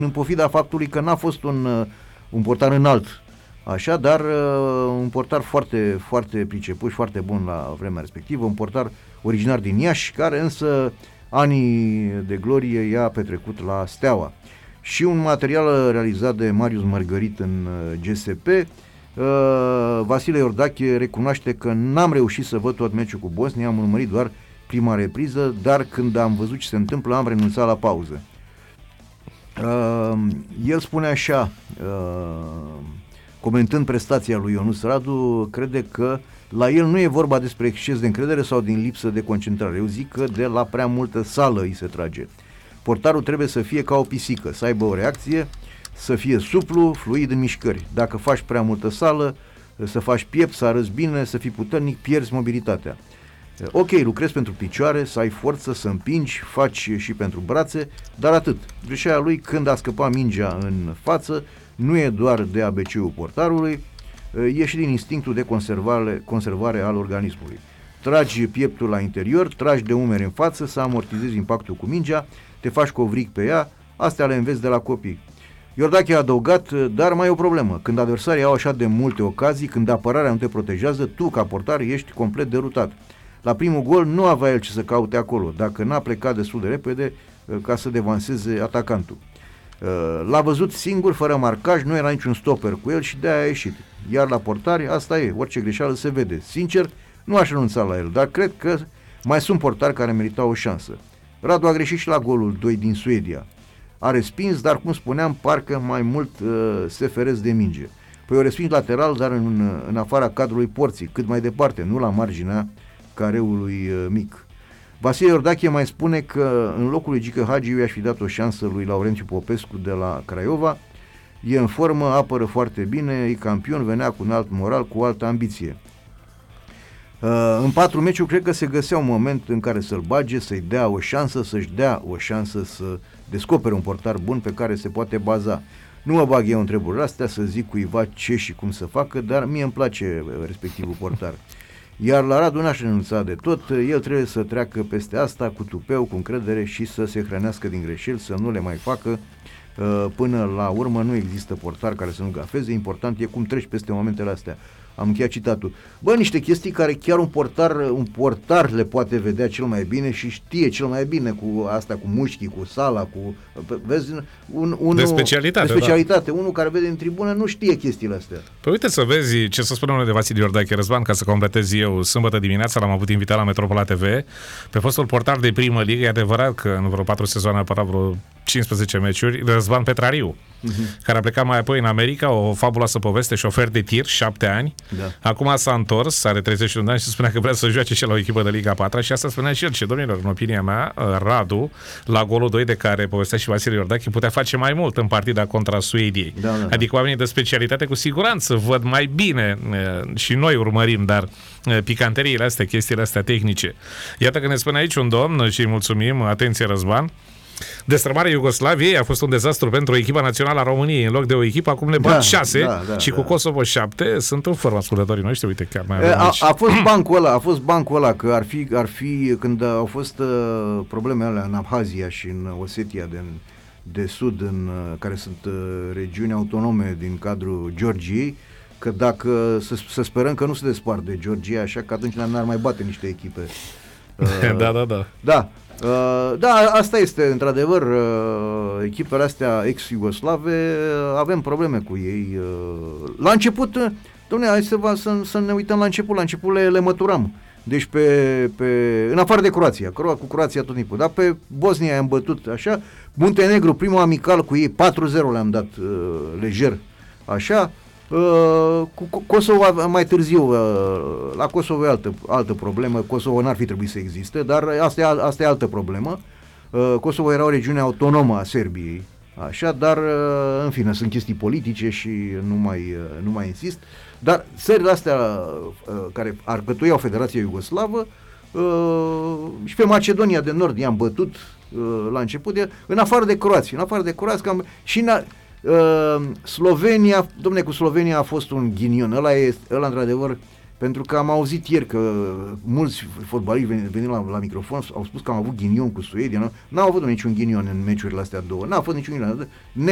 în pofida faptului că n-a fost un portar înalt, așa, dar un portar foarte, foarte priceput și foarte bun la vremea respectivă, un portar originar din Iași, care însă anii de glorie i-a petrecut la Steaua. Și un material realizat de Marius Mărgărit în GSP. Vasile Iordache recunoaște că n-am reușit să văd tot meciul cu Bosnia, am urmărit doar prima repriză, dar când am văzut ce se întâmplă, am renunțat la pauză. El spune așa, comentând prestația lui Ionuț Radu, crede că la el nu e vorba despre exces de încredere sau din lipsă de concentrare. Eu zic că de la prea multă sală îi se trage. Portarul trebuie să fie ca o pisică, să aibă o reacție, să fie suplu, fluid în mișcări. Dacă faci prea multă sală, să faci piept, să arăți bine, să fii puternic, pierzi mobilitatea. Ok, lucrezi pentru picioare, să ai forță, să împingi, faci și pentru brațe, dar atât. Greșeala lui când a scăpat mingea în față nu e doar de ABC-ul portarului, e și din instinctul de conservare al organismului. Tragi pieptul la interior, tragi de umeri în față să amortizezi impactul cu mingea, te faci covric pe ea, astea le înveți de la copii. Iordache a adăugat, dar mai e o problemă. Când adversarii au așa de multe ocazii, când apărarea nu te protejează, tu, ca portar, ești complet derutat. La primul gol nu avea el ce să caute acolo, dacă n-a plecat destul de repede ca să devanseze atacantul. L-a văzut singur, fără marcaj, nu era niciun stopper cu el și de-aia a ieșit. Iar la portari, asta e, orice greșeală se vede. Sincer, nu aș renunța la el, dar cred că mai sunt portari care meritau o șansă. Radu a greșit și la golul 2 din Suedia. A respins, dar cum spuneam, parcă mai mult se feresc de minge. Păi o respins lateral, dar în afara cadrului porții, cât mai departe, nu la marginea careului mic. Vasile Iordache mai spune că în locul lui Gică Hagi eu i-aș fi dat o șansă lui Laurențiu Popescu de la Craiova. E în formă, apără foarte bine, e campion, venea cu un alt moral, cu o altă ambiție. În 4 meciuri cred că se găsea un moment în care să-l bage, să-i dea o șansă, să-și dea o șansă să descopere un portar bun pe care se poate baza. Nu mă bag eu în treburile astea să zic cuiva ce și cum să facă, dar mie îmi place respectivul portar. Iar la Radu n-aș renunța de tot, el trebuie să treacă peste asta cu tupeu, cu încredere și să se hrănească din greșeli, să nu le mai facă. Până la urmă nu există portar care să nu gafeze, important e cum treci peste momentele astea. Am încheiat citatul. Bă, niște chestii care chiar un portar le poate vedea cel mai bine și știe cel mai bine cu asta, cu mușchii, cu sala, cu... Vezi, de specialitate. Unul care vede în tribună nu știe chestiile astea. Păi uite să vezi ce să spunem de Vasile Iordache, Răzvan, ca să completez eu. Sâmbătă dimineața l-am avut invitat la Metropola TV pe fostul portar de primă ligă. E adevărat că în vreo 4 sezoane a apărat vreo 15 meciuri, Răzvan Petrariu, care a plecat mai apoi în America, o fabuloasă poveste, șofer de tir, 7 ani. Da. Acum s-a întors, are 31 de ani și spunea că vrea să joace și la o echipă de Liga 4 și asta spunea și el. Și domnilor, în opinia mea, Radu, la golul 2 de care povestea și Vasile Iordache, putea face mai mult în partida contra Suediei. Da. Adică oamenii de specialitate cu siguranță văd mai bine și noi urmărim, dar picanteriile astea, chestiile astea tehnice. Iată că ne spune aici un domn și îi mulțumim, atenție Răzvan, destrămarea Iugoslaviei a fost un dezastru pentru echipa națională a României. În loc de o echipă, acum ne bat 6 și cu Kosovo 7. Sunt în formă ascultătorii noștri. Uite, chiar mai avem aici. A fost bancul ăla, că ar fi când au fost problemele alea în Abhazia și în Osetia de Sud, care sunt regiuni autonome din cadrul Georgiei, că dacă să sperăm că nu se despart de Georgia, așa că atunci n-ar mai bate niște echipe. Da, asta este, într-adevăr, echipele astea ex-iugoslave, avem probleme cu ei. La început, dom'le, hai să ne uităm la început le măturam. Deci în afară de Croația, cu Croația tot timpul, dar pe Bosnia i-am bătut așa, Muntenegru, primul amical cu ei, 4-0 le-am dat lejer, așa. Cu Kosovo mai târziu, la Kosovo e altă problemă. Kosovo n-ar fi trebuit să existe, dar asta e altă problemă. Kosovo era o regiune autonomă a Serbiei, așa, dar în fine, sunt chestii politice și nu mai insist. Dar țările astea care alcătuiau Federația Iugoslavă și pe Macedonia de Nord i-am bătut la început, în afară de Croația, și Slovenia, dom'le, cu Slovenia a fost un ghinion. Ăla într-adevăr, pentru că am auzit ieri că mulți fotbaliști venind la microfon au spus că am avut ghinion cu Suedia. N-au avut niciun ghinion în meciurile astea două. N-a fost niciun ghinion.